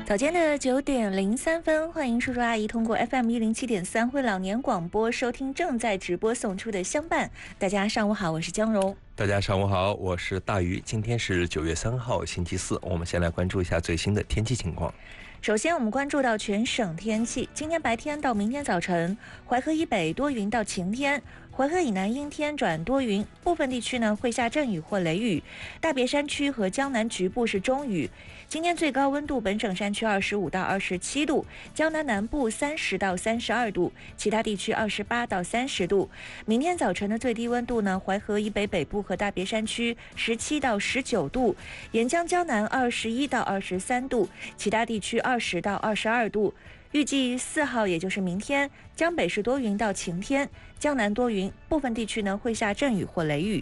早间的9:03，欢迎叔叔阿姨通过 FM107.3惠老年广播收听正在直播送出的相伴。大家上午好，我是江荣。 大家上午好，我是大鱼。今天是9月3号，星期四。我们先来关注一下最新的天气情况。 首先，我们关注到全省天气。今天白天到明天早晨，淮河以北多云到晴天，淮河以南阴天转多云，部分地区呢会下阵雨或雷雨，大别山区和江南局部是中雨。今天最高温度，本省山区25到27度，江南南部30到32度，其他地区28到30度。明天早晨的最低温度呢，淮河以北北部和大别山区17到19度，沿江江南21到23度，其他地区20到22度。预计4号，也就是明天，江北是多云到晴天，江南多云，部分地区呢会下阵雨或雷雨。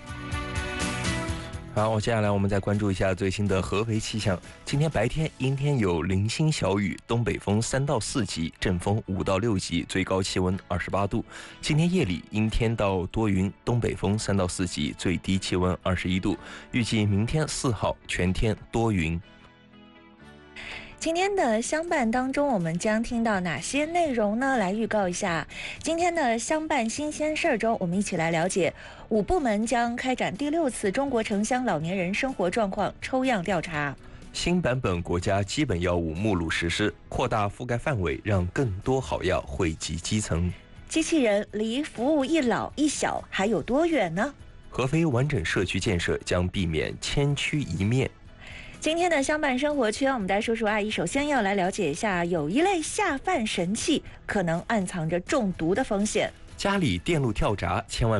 好，接下来我们再关注一下最新的合肥气象。今天白天阴天有零星小雨，东北风3到4级，阵风5到6级，最高气温28度。今天夜里阴天到多云，东北风3到4级，最低气温21度。预计明天4号全天多云。 今天的相伴当中，我们将听到哪些内容呢？来预告一下今天的相伴新鲜事儿中，我们一起来了解5部门将开展第6次中国城乡老年人生活状况抽样调查。 新版本国家基本药物目录实施，扩大覆盖范围，让更多好药惠及基层。 机器人离服务一老一小还有多远呢？ 合肥完整社区建设将避免千区一面。 今天的相伴生活圈，我们带叔叔阿姨首先要来了解一下，有一类下饭神器可能暗藏着中毒的风险。 家里电路跳闸，千万